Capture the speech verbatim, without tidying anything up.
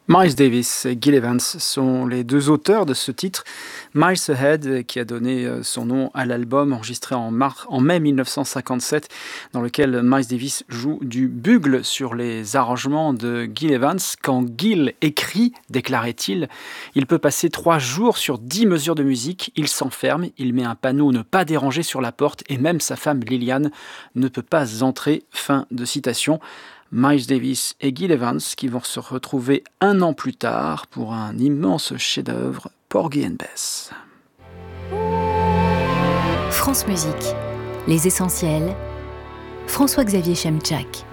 Miles Davis et Gil Evans sont les deux auteurs de ce titre, Miles Ahead, qui a donné son nom à l'album enregistré en, mar- en mai mille neuf cent cinquante-sept, dans lequel Miles Davis joue du bugle sur les arrangements de Gil Evans. Quand Gil écrit, déclarait-il, il peut passer trois jours sur dix mesures de musique, il s'enferme, il met un panneau ne pas déranger sur la porte et même sa femme Liliane ne peut pas entrer. Fin de citation. Miles Davis et Gil Evans qui vont se retrouver un an plus tard pour un immense chef-d'œuvre, Porgy and Bess. France Musique, les essentiels, François-Xavier Chemchak.